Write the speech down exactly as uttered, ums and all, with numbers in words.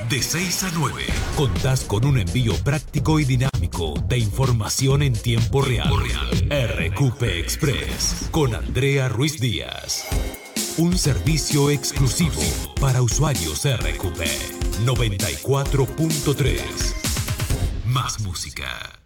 De seis a nueve, contás con un envío práctico y dinámico de información en tiempo real. R Q P Express con Andrea Ruiz Díaz. Un servicio exclusivo para usuarios R Q P. noventa y cuatro punto tres. Más música.